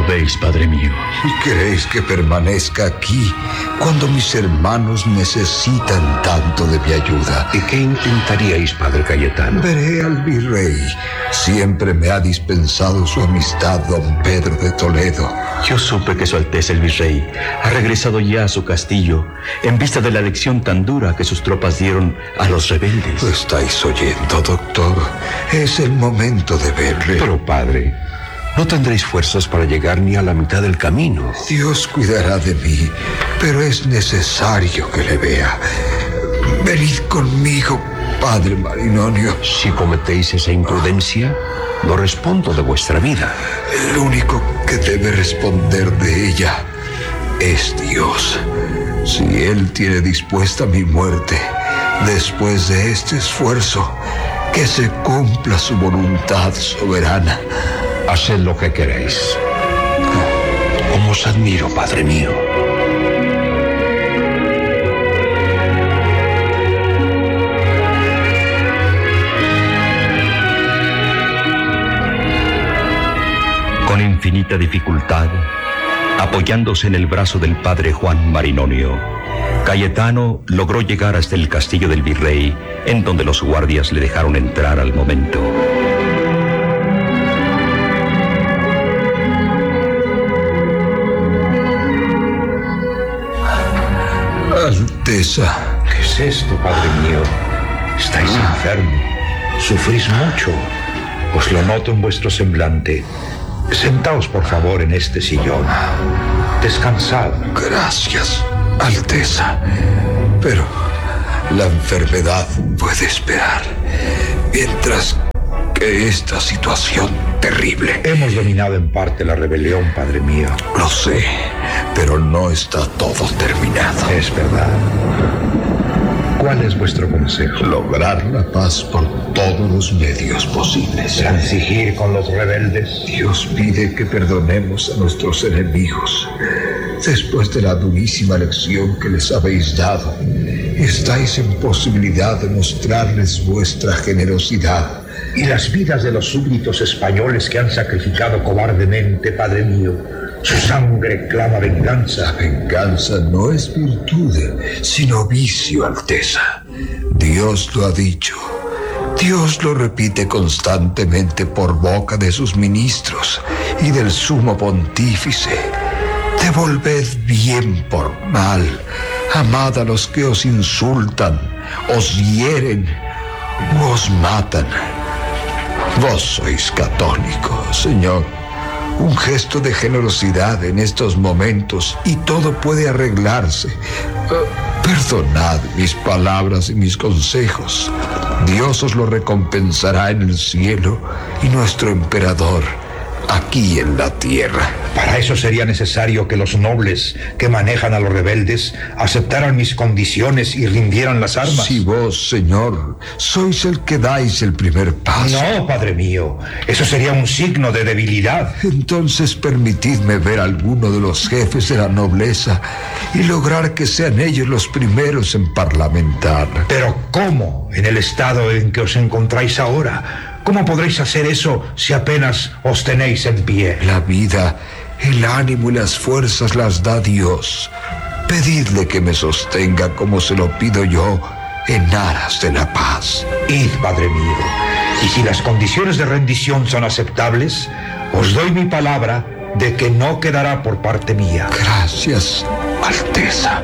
podéis, padre mío. ¿Y queréis que permanezca aquí cuando mis hermanos necesitan tanto de mi ayuda? ¿Y qué intentaríais, padre Cayetano? Veré al virrey. Siempre me ha dispensado su amistad don Pedro de Toledo. Yo supe que su Alteza el Virrey ha regresado ya a su castillo en vista de la lección tan dura que sus tropas dieron a los rebeldes. ¿Lo estáis oyendo, doctor? Es el momento de verle. Pero, padre, no tendréis fuerzas para llegar ni a la mitad del camino. Dios cuidará de mí, pero es necesario que le vea. Venid conmigo, padre Marinonio. Si cometéis esa imprudencia, no respondo de vuestra vida. El único que debe responder de ella es Dios. Si Él tiene dispuesta mi muerte, después de este esfuerzo, que se cumpla su voluntad soberana. Haced lo que queréis. Como os admiro, padre mío. Con infinita dificultad, apoyándose en el brazo del padre Juan Marinonio, Cayetano logró llegar hasta el castillo del virrey, en donde los guardias le dejaron entrar al momento. Alteza. ¿Qué es esto, padre mío? Estáis enfermo. Sufrís mucho. Os lo noto en vuestro semblante. Sentaos, por favor, en este sillón. Descansad. Gracias, Alteza. Pero la enfermedad puede esperar, mientras que esta situación terrible. Hemos dominado en parte la rebelión, padre mío. Lo sé, pero no está todo terminado. Es verdad. ¿Cuál es vuestro consejo? Lograr la paz por todos los medios posibles. ¿Transigir con los rebeldes? Dios pide que perdonemos a nuestros enemigos. Después de la durísima lección que les habéis dado, estáis en posibilidad de mostrarles vuestra generosidad. ¿Y las vidas de los súbditos españoles que han sacrificado cobardemente, padre mío? Su sangre clama venganza. La venganza no es virtud, sino vicio, Alteza. Dios lo ha dicho. Dios lo repite constantemente por boca de sus ministros y del sumo pontífice. Devolved bien por mal. Amad a los que os insultan, os hieren u os matan. Vos sois católico, Señor. Un gesto de generosidad en estos momentos y todo puede arreglarse. Perdonad mis palabras y mis consejos. Dios os lo recompensará en el cielo y nuestro emperador aquí en la tierra. Para eso sería necesario que los nobles que manejan a los rebeldes aceptaran mis condiciones y rindieran las armas. Si vos, Señor, sois el que dais el primer paso. No, padre mío, eso sería un signo de debilidad. Entonces permitidme ver a alguno de los jefes de la nobleza y lograr que sean ellos los primeros en parlamentar. Pero ¿cómo? En el estado en que os encontráis ahora. ¿Cómo podréis hacer eso si apenas os tenéis en pie? La vida, el ánimo y las fuerzas las da Dios. Pedidle que me sostenga como se lo pido yo, en aras de la paz. Id, padre mío, y si las condiciones de rendición son aceptables, os doy mi palabra de que no quedará por parte mía. Gracias, Alteza.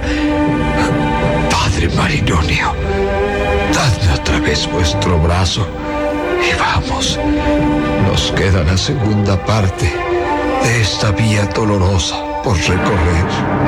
Padre Marinonio, dadme otra vez vuestro brazo y vamos. Nos queda la segunda parte de esta vía dolorosa por recorrer.